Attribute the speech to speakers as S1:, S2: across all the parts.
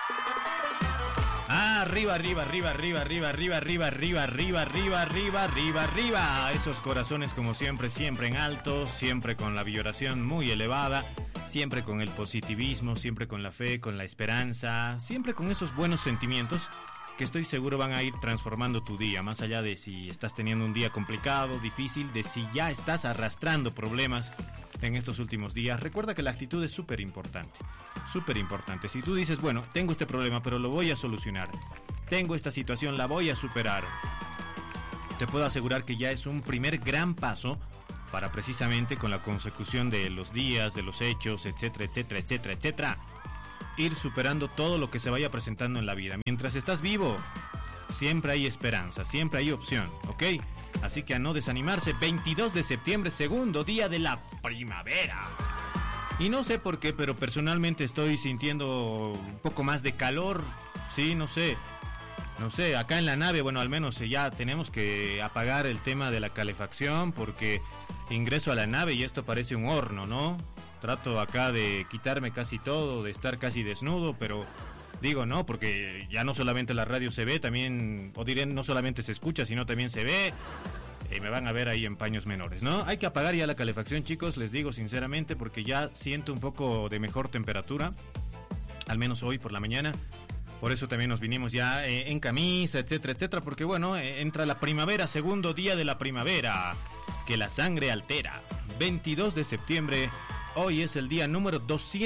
S1: Arriba, arriba, arriba, arriba, arriba, arriba, arriba, arriba, arriba, arriba, arriba, arriba, arriba. Esos corazones como siempre, siempre en alto, siempre con la vibración muy elevada, siempre con el positivismo, siempre con la fe, con la esperanza, siempre con esos buenos sentimientos que estoy seguro van a ir transformando tu día, más allá de si estás teniendo un día complicado, difícil, de si ya estás arrastrando problemas en estos últimos días. Recuerda que la actitud es súper importante, súper importante. Si tú dices, bueno, tengo este problema, pero lo voy a solucionar, tengo esta situación, la voy a superar, te puedo asegurar que ya es un primer gran paso para precisamente con la consecución de los días, de los hechos, etcétera, etcétera, etcétera, etcétera, ir superando todo lo que se vaya presentando en la vida. Mientras estás vivo, siempre hay esperanza, siempre hay opción, ¿ok? Así que a no desanimarse. 22 de septiembre, segundo día de la primavera. Y no sé por qué, pero personalmente estoy sintiendo un poco más de calor. Sí, no sé, acá en la nave, bueno, al menos ya tenemos que apagar el tema de la calefacción, porque ingreso a la nave y esto parece un horno, ¿no? Trato acá de quitarme casi todo, de estar casi desnudo, pero digo no, porque ya no solamente la radio se ve, también, o diré, no solamente se escucha, sino también se ve, y me van a ver ahí en paños menores, ¿no? Hay que apagar ya la calefacción, chicos, les digo sinceramente, porque ya siento un poco de mejor temperatura, al menos hoy por la mañana. Por eso también nos vinimos ya en camisa, etcétera, etcétera, porque bueno, entra la primavera, segundo día de la primavera, que la sangre altera. 22 de septiembre, hoy es el día número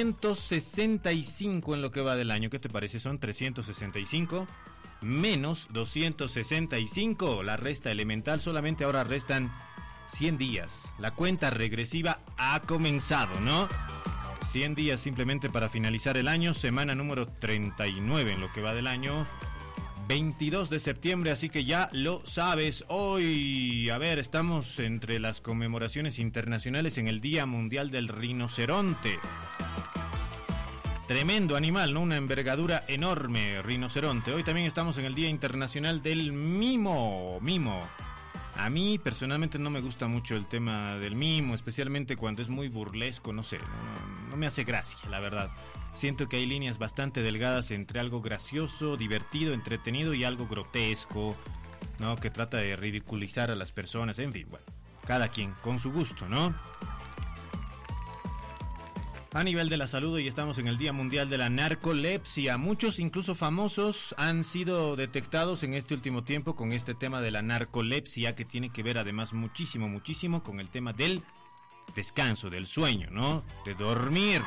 S1: 265 en lo que va del año. ¿Qué te parece? Son 365 menos 265, la resta elemental, solamente ahora restan 100 días. La cuenta regresiva ha comenzado, ¿no? 100 días simplemente para finalizar el año, semana número 39 en lo que va del año, 22 de septiembre, así que ya lo sabes. Hoy, a ver, estamos entre las conmemoraciones internacionales en el Día Mundial del Rinoceronte. Tremendo animal, ¿no? Una envergadura enorme, rinoceronte. Hoy también estamos en el Día Internacional del Mimo. A mí personalmente no me gusta mucho el tema del mimo, especialmente cuando es muy burlesco, no sé, no me hace gracia, la verdad. Siento que hay líneas bastante delgadas entre algo gracioso, divertido, entretenido y algo grotesco, ¿no? Que trata de ridiculizar a las personas, en fin, bueno, cada quien con su gusto, ¿no? A nivel de la salud, hoy estamos en el Día Mundial de la Narcolepsia. Muchos, incluso famosos, han sido detectados en este último tiempo con este tema de la narcolepsia, que tiene que ver además muchísimo con el tema del descanso, del sueño, ¿no? De dormir.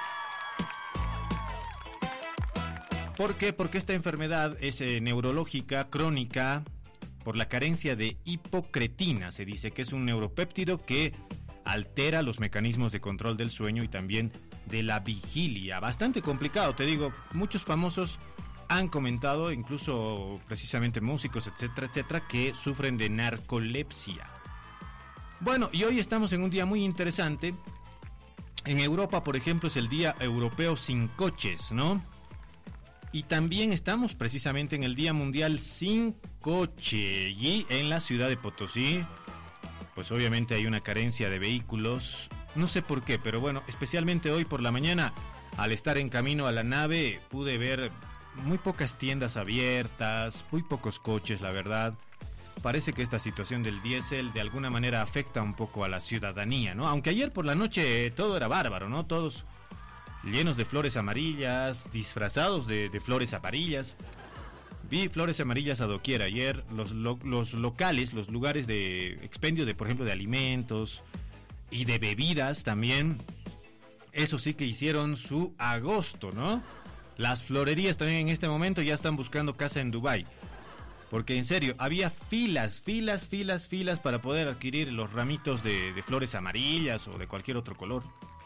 S1: ¿Por qué? Porque esta enfermedad es neurológica, crónica, por la carencia de hipocretina. Se dice que es un neuropéptido que altera los mecanismos de control del sueño y también de la vigilia. Bastante complicado, te digo. Muchos famosos han comentado, incluso precisamente músicos, etcétera, etcétera, que sufren de narcolepsia. Bueno, y hoy estamos en un día muy interesante. En Europa, por ejemplo, es el Día Europeo Sin Coches, ¿no? Y también estamos precisamente en el Día Mundial Sin Coche. Y en la ciudad de Potosí, pues obviamente hay una carencia de vehículos, no sé por qué, pero bueno, especialmente hoy por la mañana, al estar en camino a la nave, pude ver muy pocas tiendas abiertas, muy pocos coches, la verdad. Parece que esta situación del diésel de alguna manera afecta un poco a la ciudadanía, ¿no? Aunque ayer por la noche todo era bárbaro, ¿no? Todos llenos de flores amarillas, disfrazados de flores amarillas. Vi flores amarillas a doquier ayer. Los locales, los lugares de expendio de, por ejemplo, de alimentos y de bebidas también, eso sí que hicieron su agosto, ¿no? Las florerías también en este momento ya están buscando casa en Dubái, porque en serio, había filas para poder adquirir los ramitos de flores amarillas o de cualquier otro color.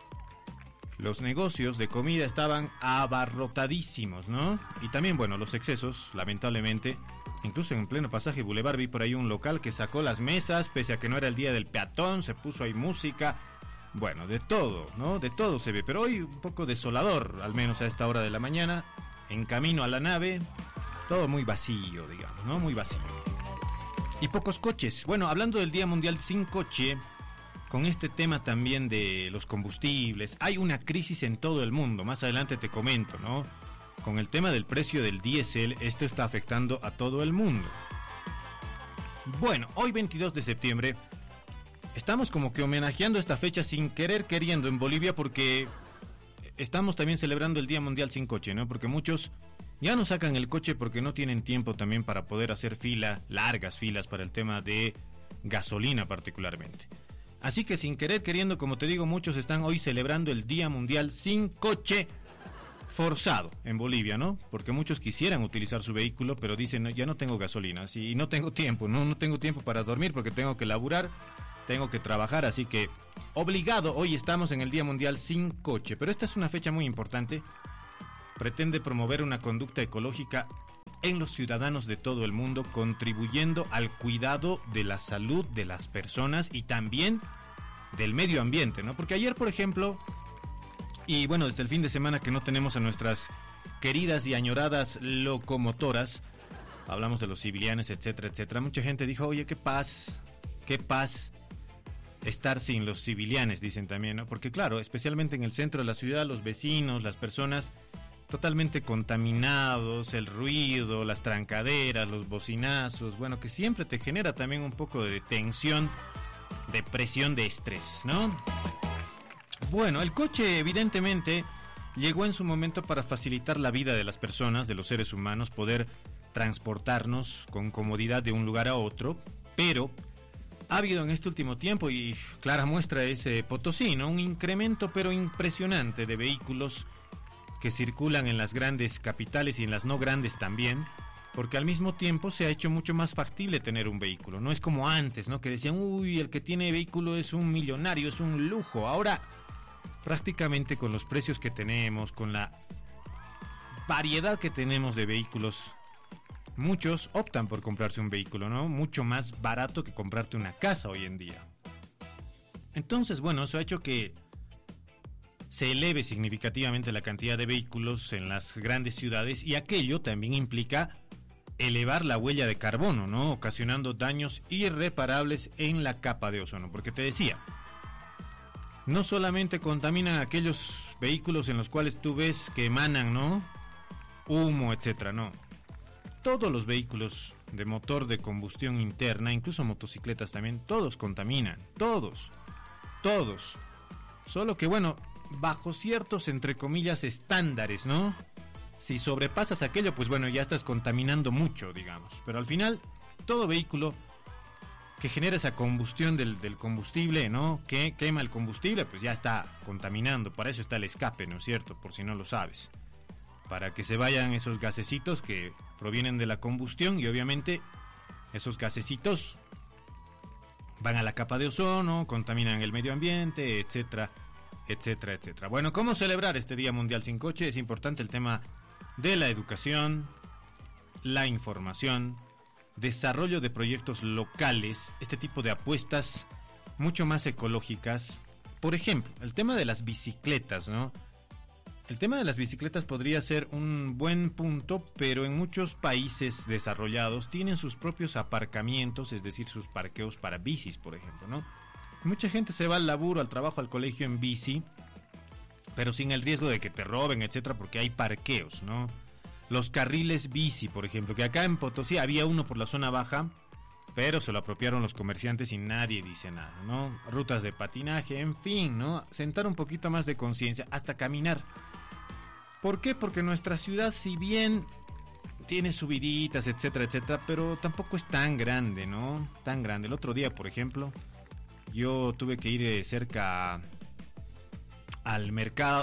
S1: Los negocios de comida estaban abarrotadísimos, ¿no? Y también, bueno, los excesos, lamentablemente. Incluso en pleno pasaje Boulevard vi por ahí un local que sacó las mesas, pese a que no era el día del peatón, se puso ahí música. Bueno, de todo, ¿no? De todo se ve, pero hoy un poco desolador, al menos a esta hora de la mañana. En camino a la nave, todo muy vacío, digamos, ¿no? Muy vacío. Y pocos coches. Bueno, hablando del Día Mundial Sin Coche, con este tema también de los combustibles, hay una crisis en todo el mundo, más adelante te comento, ¿no? con el tema del precio del diésel, esto está afectando a todo el mundo. Bueno, hoy 22 de septiembre, estamos como que homenajeando esta fecha sin querer queriendo en Bolivia, porque estamos también celebrando el Día Mundial sin Coche, ¿no? Porque muchos ya no sacan el coche porque no tienen tiempo también para poder hacer largas filas para el tema de gasolina particularmente. Así que sin querer queriendo, como te digo, muchos están hoy celebrando el Día Mundial sin Coche forzado en Bolivia, ¿no? Porque muchos quisieran utilizar su vehículo, pero dicen, no, ya no tengo gasolina, y no tengo tiempo, no tengo tiempo para dormir porque tengo que laburar, tengo que trabajar, así que obligado, hoy estamos en el Día Mundial sin Coche. Pero esta es una fecha muy importante, pretende promover una conducta ecológica en los ciudadanos de todo el mundo, contribuyendo al cuidado de la salud de las personas y también del medio ambiente, ¿no? Porque ayer, por ejemplo, y bueno, desde el fin de semana que no tenemos a nuestras queridas y añoradas locomotoras, hablamos de los civilianes, etcétera, etcétera, mucha gente dijo, oye, qué paz estar sin los civilianes, dicen también, ¿no? Porque claro, especialmente en el centro de la ciudad, los vecinos, las personas totalmente contaminados, el ruido, las trancaderas, los bocinazos, bueno, que siempre te genera también un poco de tensión, de presión, de estrés, ¿no? Bueno, el coche evidentemente llegó en su momento para facilitar la vida de las personas, de los seres humanos, poder transportarnos con comodidad de un lugar a otro, pero ha habido en este último tiempo, y clara muestra es Potosí, ¿no? Un incremento pero impresionante de vehículos que circulan en las grandes capitales y en las no grandes también, porque al mismo tiempo se ha hecho mucho más factible tener un vehículo. No es como antes, ¿no? Que decían, uy, el que tiene vehículo es un millonario, es un lujo. Ahora, prácticamente con los precios que tenemos, con la variedad que tenemos de vehículos, muchos optan por comprarse un vehículo, ¿no? Mucho más barato que comprarte una casa hoy en día. Entonces, bueno, eso ha hecho que se eleve significativamente la cantidad de vehículos en las grandes ciudades, y aquello también implica elevar la huella de carbono, ¿no? Ocasionando daños irreparables en la capa de ozono. Porque te decía, no solamente contaminan aquellos vehículos en los cuales tú ves que emanan, ¿no? Humo, etcétera, no. Todos los vehículos de motor de combustión interna, incluso motocicletas también, todos contaminan, todos. Solo que bueno, bajo ciertos, entre comillas, estándares, ¿no? Si sobrepasas aquello, pues bueno, ya estás contaminando mucho, digamos. Pero al final, todo vehículo que genera esa combustión del combustible, ¿no? Que quema el combustible, pues ya está contaminando. Para eso está el escape, ¿no es cierto? Por si no lo sabes. Para que se vayan esos gasecitos que provienen de la combustión, y obviamente esos gasecitos van a la capa de ozono, contaminan el medio ambiente, etcétera, etcétera, etcétera. Bueno, ¿cómo celebrar este Día Mundial sin Coche? Es importante el tema de la educación, la información, desarrollo de proyectos locales, este tipo de apuestas mucho más ecológicas. Por ejemplo, el tema de las bicicletas, ¿no? El tema de las bicicletas podría ser un buen punto, pero en muchos países desarrollados tienen sus propios aparcamientos, es decir, sus parqueos para bicis, por ejemplo, ¿no? Mucha gente se va al laburo, al trabajo, al colegio en bici, pero sin el riesgo de que te roben, etcétera, porque hay parqueos, ¿no? Los carriles bici, por ejemplo, que acá en Potosí había uno por la zona baja, pero se lo apropiaron los comerciantes y nadie dice nada, ¿no? Rutas de patinaje, en fin, ¿no? Sentar un poquito más de conciencia, hasta caminar. ¿Por qué? Porque nuestra ciudad, si bien tiene subiditas, etcétera, etcétera, pero tampoco es tan grande, ¿no? Tan grande. El otro día, por ejemplo, yo tuve que ir cerca al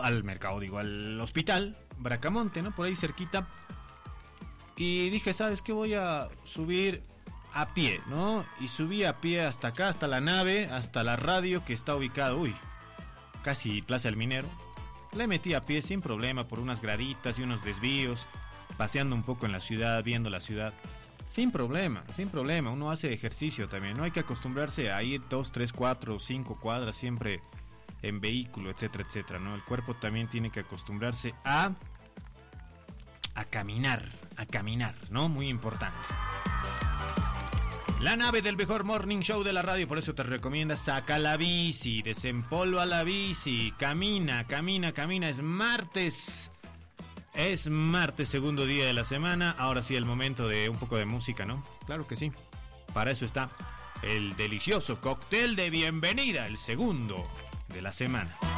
S1: hospital Bracamonte, ¿no? Por ahí cerquita. Y dije, ¿sabes qué? Voy a subir a pie, ¿no? Y subí a pie hasta acá, hasta la nave, hasta la radio que está ubicada, casi Plaza El Minero. Le metí a pie sin problema por unas graditas y unos desvíos, paseando un poco en la ciudad, viendo la ciudad. Sin problema, uno hace ejercicio también, no hay que acostumbrarse a ir 2, 3, 4, 5 cuadras siempre en vehículo, etcétera, etcétera, ¿no? El cuerpo también tiene que acostumbrarse a caminar, ¿no? Muy importante. La nave del mejor morning show de la radio, por eso te recomienda, saca la bici, desempolva la bici, camina, es martes. Es martes, segundo día de la semana. Ahora sí, el momento de un poco de música, ¿no? Claro que sí. Para eso está el delicioso cóctel de bienvenida, el segundo de la semana.